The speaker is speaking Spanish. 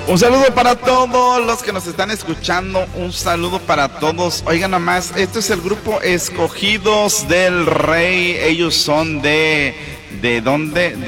Un saludo para todos los que nos están escuchando, un saludo para todos. Oigan nomás, este es el grupo Escogidos del Rey, ellos son ¿de dónde?